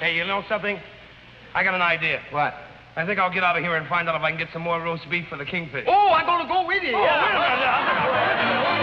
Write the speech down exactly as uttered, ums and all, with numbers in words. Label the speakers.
Speaker 1: Hey, you know something? I got an idea.
Speaker 2: What?
Speaker 1: I think I'll get out of here and find out if I can get some more roast beef for the kingfish.
Speaker 2: Oh, I'm going to go with you.
Speaker 1: Oh, yeah. Wait a minute.